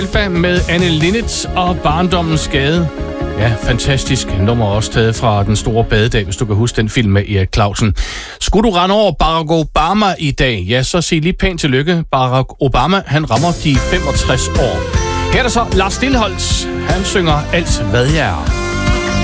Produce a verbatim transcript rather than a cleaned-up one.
Alfa med Anne Linnet og Barndommens Gade. Ja, fantastisk nummer også taget fra Den Store Badedag, hvis du kan huske den film med Erik Clausen. Skulle du rende over Barack Obama i dag, ja, så sig lige pænt tillykke. Barack Obama, han rammer de femogtres år. Her er der så Lars Lilholt. Han synger Alt hvad jeg er.